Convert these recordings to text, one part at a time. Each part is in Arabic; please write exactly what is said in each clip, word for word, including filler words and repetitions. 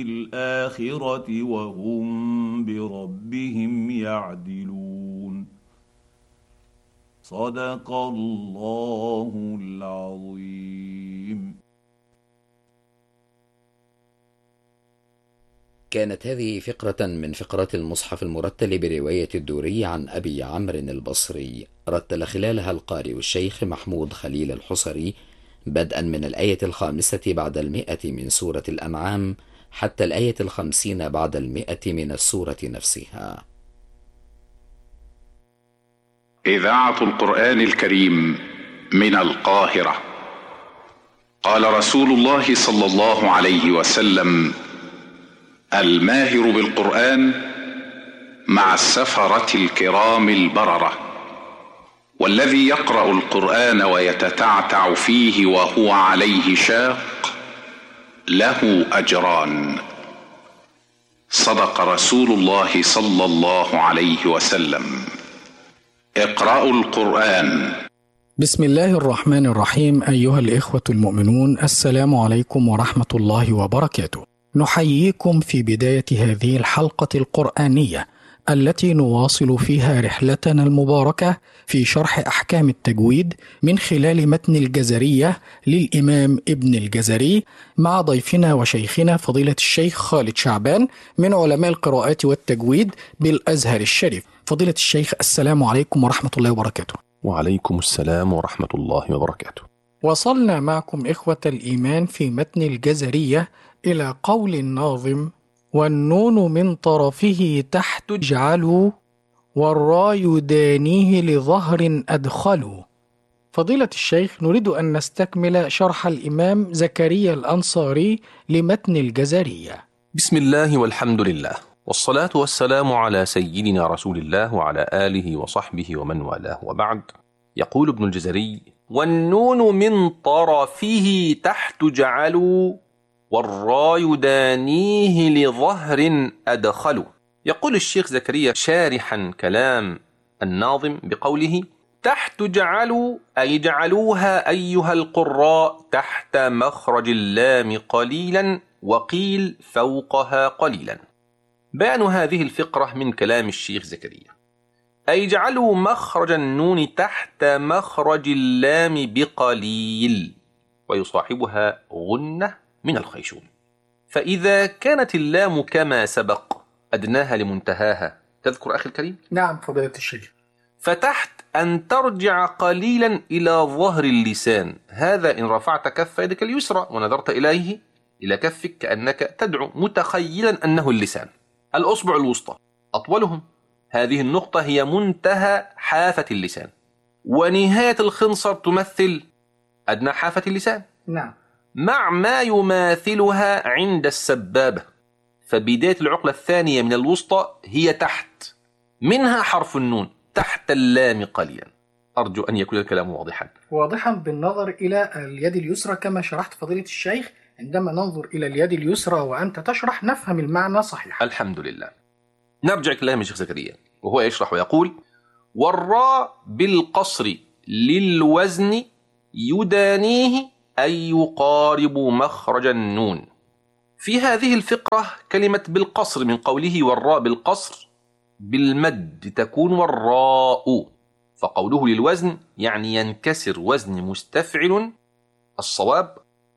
الآخرة وهم بربهم يعدلون. صدق الله العظيم. كانت هذه فقرة من فقرات المصحف المرتل برواية الدوري عن أبي عمرو البصري، رتل خلالها القارئ الشيخ محمود خليل الحصري بدءا من الآية الخامسة بعد المئة من سورة الأنعام حتى الآية الخمسين بعد المئة من السورة نفسها. إذاعة القرآن الكريم من القاهرة. قال رسول الله صلى الله عليه وسلم: الماهر بالقرآن مع السفرة الكرام البررة، والذي يقرأ القرآن ويتتعتع فيه وهو عليه شاق له أجران. صدق رسول الله صلى الله عليه وسلم. اقرأوا القرآن. بسم الله الرحمن الرحيم. أيها الإخوة المؤمنون، السلام عليكم ورحمة الله وبركاته. نحييكم في بداية هذه الحلقة القرآنية التي نواصل فيها رحلتنا المباركة في شرح أحكام التجويد من خلال متن الجزرية للإمام ابن الجزري مع ضيفنا وشيخنا فضيلة الشيخ خالد شعبان من علماء القراءات والتجويد بالأزهر الشريف. فضيلة الشيخ، السلام عليكم ورحمة الله وبركاته. وعليكم السلام ورحمة الله وبركاته. وصلنا معكم إخوة الإيمان في متن الجزرية إلى قول الناظم: والنون من طرفه تحت اجعلوا والراء يدانيه لظهر أدخلوا. فضيلة الشيخ، نريد أن نستكمل شرح الإمام زكريا الأنصاري لمتن الجزرية. بسم الله والحمد لله، والصلاة والسلام على سيدنا رسول الله وعلى آله وصحبه ومن والاه، وبعد. يقول ابن الجزري: والنون من طرفه تحت جعلوا والراء يدانيه لظهر أدخلوا. يقول الشيخ زكريا شارحا كلام الناظم بقوله: تحت جعلوا أي جعلوها أيها القراء تحت مخرج اللام قليلا، وقيل فوقها قليلا. بيان هذه الفقرة من كلام الشيخ زكريا: أي جعلوا مخرج النون تحت مخرج اللام بقليل، ويصاحبها غنة من الخيشوم. فإذا كانت اللام كما سبق أدناها لمنتهاها، تذكر أخي الكريم؟ نعم فضيلة الشيخ. فتحت أن ترجع قليلا إلى ظهر اللسان، هذا إن رفعت كف يدك اليسرى ونظرت إليه إلى كفك كأنك تدعو متخيلا أنه اللسان. الأصبع الوسطى أطولهم، هذه النقطة هي منتهى حافة اللسان، ونهاية الخنصر تمثل أدنى حافة اللسان. نعم. مع ما يماثلها عند السبابة، فبداية العقلة الثانية من الوسطى هي تحت، منها حرف النون تحت اللام قليلا. أرجو أن يكون الكلام واضحا واضحا بالنظر إلى اليد اليسرى كما شرحت فضيلة الشيخ. عندما ننظر إلى اليد اليسرى وأنت تشرح نفهم المعنى صحيح. الحمد لله. نرجع كلام الشيخ زكريا وهو يشرح ويقول: والراء بالقصر للوزن يدانيه أي يقارب مخرج النون. في هذه الفقرة كلمة بالقصر من قوله والراء بالقصر، بالمد تكون والراء، فقوله للوزن يعني ينكسر وزن مستفعل. الصواب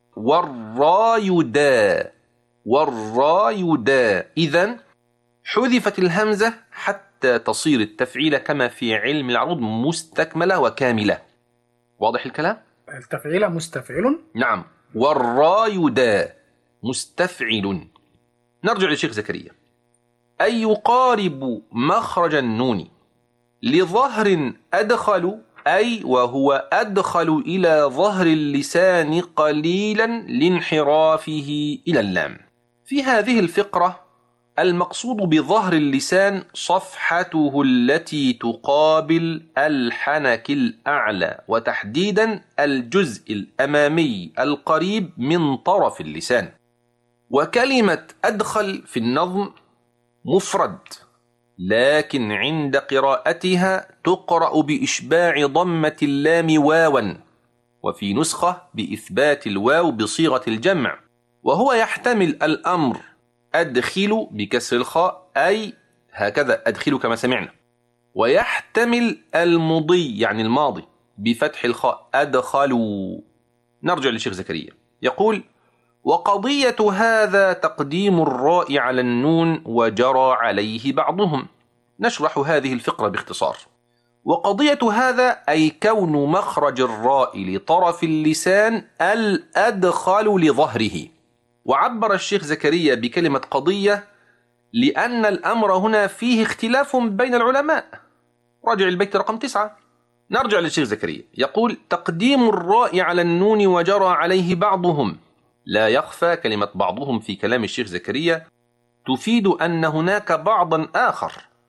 والراء يدا، والراء يدا. إذن حذفت الهمزة حتى تصير التفعيل كما في علم العروض مستكملة وكاملة. واضح الكلام؟ التفعيل مستفعل. نعم، والراء يدا مستفعل. نرجع للشيخ زكريا: أي يقارب مخرج النون لظهر أدخل، أي وهو أدخل إلى ظهر اللسان قليلا لانحرافه إلى اللام. في هذه الفقرة المقصود بظهر اللسان صفحته التي تقابل الحنك الأعلى، وتحديدا الجزء الأمامي القريب من طرف اللسان. وكلمة أدخل في النظم مفرد، لكن عند قراءتها تقرأ بإشباع ضمة اللام واوا، وفي نسخة بإثبات الواو بصيغة الجمع، وهو يحتمل الأمر أدخل بكسر الخاء أي هكذا أدخل كما سمعنا، ويحتمل المضي يعني الماضي بفتح الخاء أدخلوا. نرجع للشيخ زكريا يقول: وقضية هذا تقديم الراء على النون وجرى عليه بعضهم. نشرح هذه الفقرة باختصار. وقضية هذا أي كون مخرج الراء لطرف اللسان الأدخل لظهره. وعبر الشيخ زكريا بكلمة قضية لأن الأمر هنا فيه اختلاف بين العلماء. راجع البيت رقم تسعة. نرجع للشيخ زكريا يقول: تقديم الراء على النون وجرى عليه بعضهم. لا يخفى كلمة بعضهم في كلام الشيخ زكريا تفيد أن هناك بعضا آخر،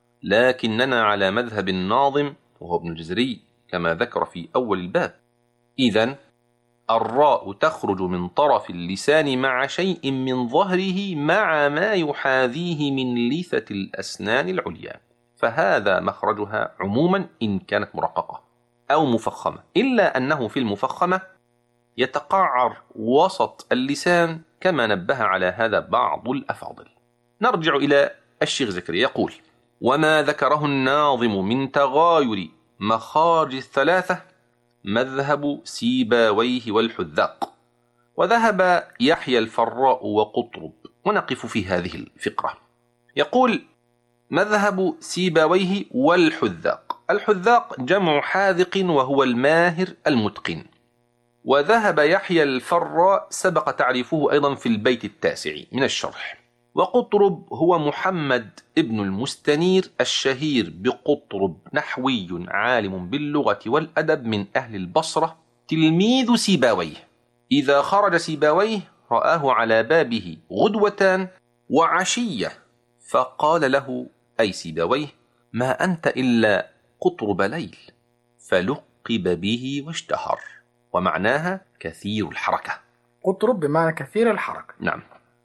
لكننا على مذهب الناظم وهو ابن الجزري كما ذكر في أول الباب. إذن الراء تخرج من طرف اللسان مع شيء من ظهره مع ما يحاذيه من لثة الأسنان العليا، فهذا مخرجها عموما إن كانت مرققة أو مفخمة، إلا أنه في المفخمة يتقعر وسط اللسان كما نبه على هذا بعض الأفاضل. نرجع إلى الشيخ زكريا يقول: وما ذكره الناظم من تغاير مخارج الثلاثة مذهب سيباويه والحذاق، وذهب يحيى الفراء وقطرب. ونقف في هذه الفقرة. يقول: مذهب سيباويه والحذاق. الحذاق جمع حاذق وهو الماهر المتقن. وذهب يحيى الفراء سبق تعريفه أيضا في البيت التاسع من الشرح. وقطرب هو محمد ابن المستنير الشهير بقطرب، نحوي عالم باللغة والأدب من أهل البصرة، تلميذ سيباويه. إذا خرج سيباويه رآه على بابه غدوة وعشية، فقال له أي سيباويه: ما أنت إلا قطرب ليل، فلقب به واشتهر. ومعناها كثير الحركة. قطرب بمعنى كثير الحركة. نعم.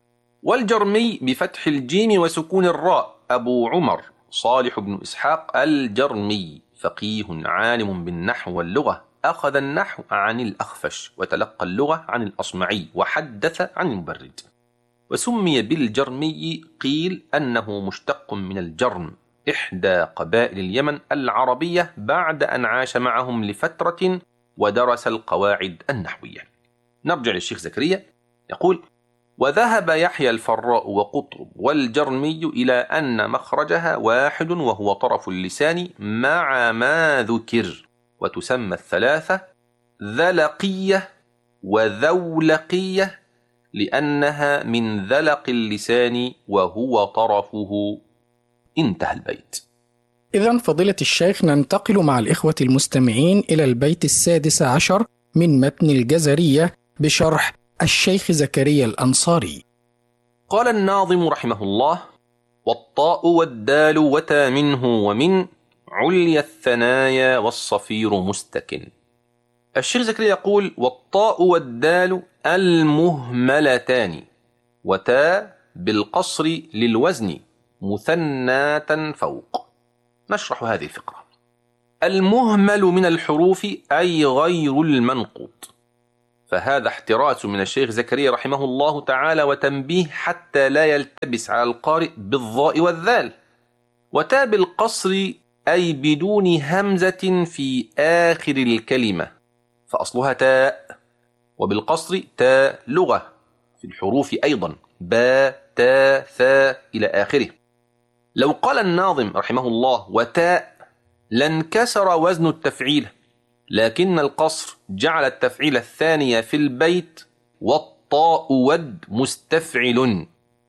والجرمي بفتح الجيم وسكون الراء أبو عمر صالح بن إسحاق الجرمي، فقيه عالم بالنحو واللغة، أخذ النحو عن الأخفش وتلقى اللغة عن الأصمعي وحدث عن المبرد. وسمي بالجرمي قيل أنه مشتق من الجرم، إحدى قبائل اليمن العربية، بعد أن عاش معهم لفترة ودرس القواعد النحوية. نرجع للشيخ زكريا يقول: وذهب يحيى الفراء وقطرب والجرمي إلى أن مخرجها واحد وهو طرف اللسان مع ما ذكر، وتسمى الثلاثة ذلقية وذولقية لأنها من ذلق اللسان وهو طرفه. انتهى البيت. إذن فضيلة الشيخ ننتقل مع الإخوة المستمعين إلى البيت السادس عشر من متن الجزرية بشرح الشيخ زكريا الأنصاري. قال الناظم رحمه الله: والطاء والدال وتا منه ومن علي الثنايا والصفير مستكن. الشيخ زكريا يقول: والطاء والدال المهملتان، وتا بالقصر للوزن مثناة فوق. نشرح هذه الفقرة. المهمل من الحروف أي غير المنقوط، فهذا احتراس من الشيخ زكريا رحمه الله تعالى وتنبيه حتى لا يلتبس على القارئ بالضاء والذال. وتا بالقصر أي بدون همزة في آخر الكلمة، فأصلها تاء، وبالقصر تاء لغة في الحروف أيضا، با تا ثا إلى آخره. لو قال الناظم رحمه الله وتاء لانكسر وزن التفعيل، لكن القصر جعل التفعيل الثانية في البيت والطاء ود مستفعل،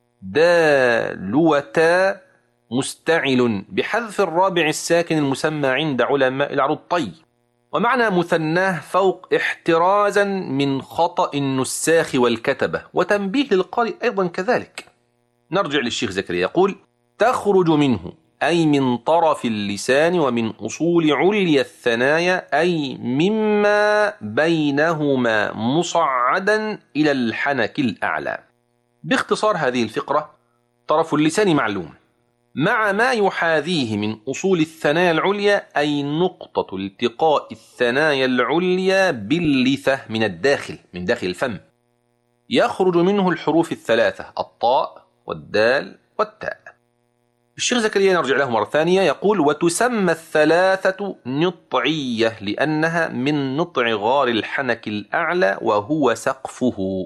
دال وتاء مستعل، بحذف الرابع الساكن المسمى عند علماء العروض طي. ومعنى مثناه فوق احترازا من خطأ النساخ والكتبة، وتنبيه للقارئ أيضا كذلك. نرجع للشيخ زكريا يقول: تخرج منه أي من طرف اللسان ومن أصول عليا الثنايا أي مما بينهما مصعدا إلى الحنك الأعلى. باختصار هذه الفقرة: طرف اللسان معلوم مع ما يحاذيه من أصول الثنايا العليا أي نقطة التقاء الثنايا العليا باللثة من الداخل من داخل الفم، يخرج منه الحروف الثلاثة الطاء والدال والتاء. الشيخ زكريا نرجع له مرة ثانية يقول: وتسمى الثلاثة نطعية لأنها من نطع غار الحنك الأعلى وهو سقفه.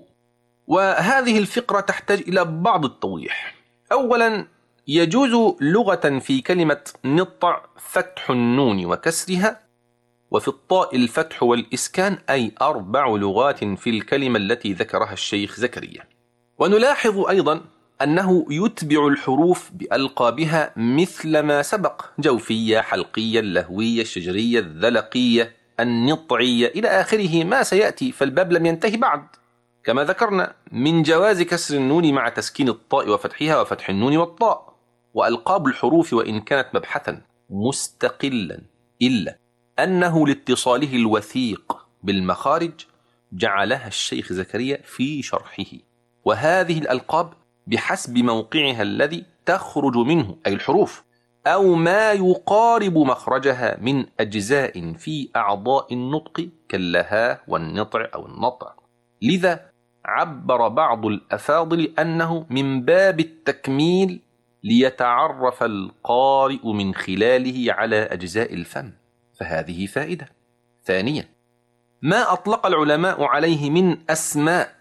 وهذه الفقرة تحتاج إلى بعض التوضيح. أولا، يجوز لغة في كلمة نطع فتح النون وكسرها، وفي الطاء الفتح والإسكان، أي أربع لغات في الكلمة التي ذكرها الشيخ زكريا. ونلاحظ أيضا أنه يتبع الحروف بألقابها مثل ما سبق: جوفية، حلقية، اللهوية، الشجرية، الذلقية، النطعية، إلى آخره ما سيأتي، فالباب لم ينتهي بعد. كما ذكرنا من جواز كسر النون مع تسكين الطاء وفتحها وفتح النون والطاء. وألقاب الحروف وإن كانت مبحثا مستقلا، إلا أنه لاتصاله الوثيق بالمخارج جعلها الشيخ زكريا في شرحه. وهذه الألقاب بحسب موقعها الذي تخرج منه، أي الحروف، أو ما يقارب مخرجها من أجزاء في أعضاء النطق كاللهاء والنطع أو النطع. لذا عبر بعض الأفاضل أنه من باب التكميل ليتعرف القارئ من خلاله على أجزاء الفم، فهذه فائدة. ثانيا، ما أطلق العلماء عليه من أسماء: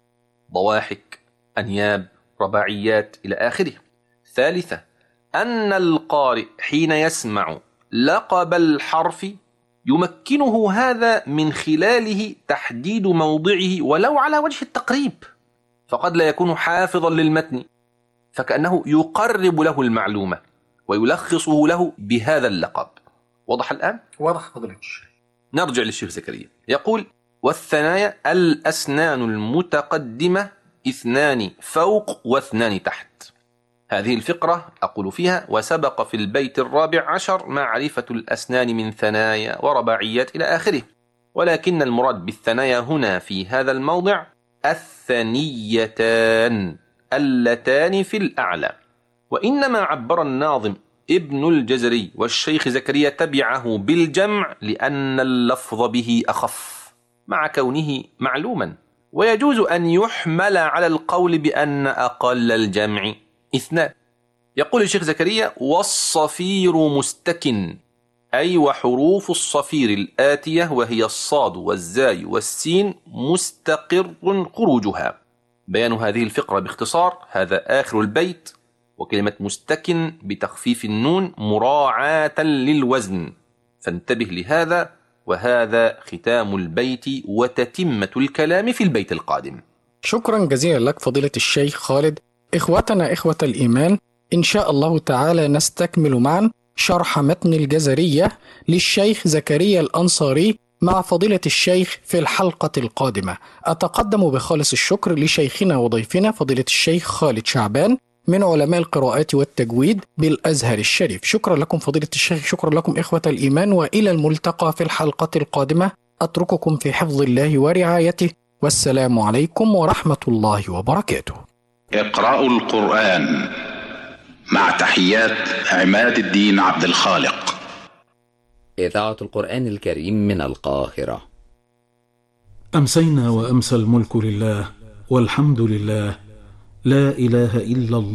ضواحك، أنياب، رباعيات، إلى آخره. ثالثا، أن القارئ حين يسمع لقب الحرف يمكنه هذا من خلاله تحديد موضعه ولو على وجه التقريب، فقد لا يكون حافظا للمتن، فكأنه يقرب له المعلومة ويلخصه له بهذا اللقب. وضح الآن؟ واضح فضلك. نرجع للشيخ زكريا يقول: والثنايا الأسنان المتقدمة اثنان فوق واثنان تحت. هذه الفقرة أقول فيها: وسبق في البيت الرابع عشر معرفة الأسنان من ثنايا ورباعيات إلى آخره، ولكن المراد بالثنايا هنا في هذا الموضع الثنيتان اللتان في الأعلى. وإنما عبر الناظم ابن الجزري والشيخ زكريا تبعه بالجمع لأن اللفظ به أخف مع كونه معلوما، ويجوز أن يحمل على القول بأن أقل الجمع اثنان. يقول الشيخ زكريا: والصفير مستكن، أي وحروف الصفير الآتية وهي الصاد والزاي والسين مستقر خروجها. بيان هذه الفقرة باختصار: هذا آخر البيت، وكلمة مستكن بتخفيف النون مراعاة للوزن، فانتبه لهذا. وهذا ختام البيت وتتمة الكلام في البيت القادم. شكرا جزيلا لك فضيلة الشيخ خالد. إخوتنا إخوة الإيمان، إن شاء الله تعالى نستكمل معا شرح متن الجزرية للشيخ زكريا الأنصاري مع فضيلة الشيخ في الحلقة القادمة. أتقدم بخالص الشكر لشيخنا وضيفنا فضيلة الشيخ خالد شعبان من علماء القراءات والتجويد بالأزهر الشريف. شكرا لكم فضيلة الشيخ، شكرا لكم إخوة الإيمان، وإلى الملتقى في الحلقة القادمة. أترككم في حفظ الله ورعايته، والسلام عليكم ورحمة الله وبركاته. اقرأوا القرآن مع تحيات عماد الدين عبد الخالق. إذاعة القرآن الكريم من القاهرة. أمسينا وأمسى الملك لله، والحمد لله، لا إله إلا الله.